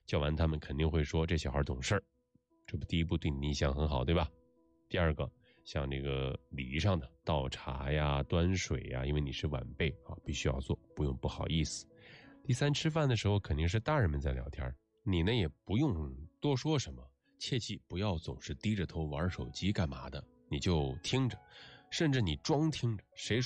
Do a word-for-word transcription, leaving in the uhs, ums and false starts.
叫完他们肯定会说这小孩懂事儿，这不第一步对你印象很好，对吧？第二个，像这个礼仪上的倒茶呀、端水呀，因为你是晚辈啊，必须要做，不用不好意思。第三，吃饭的时候肯定是大人们在聊天，你呢也不用多说什么，切记不要总是低着头玩手机干嘛的，你就听着，甚至你装听着，谁说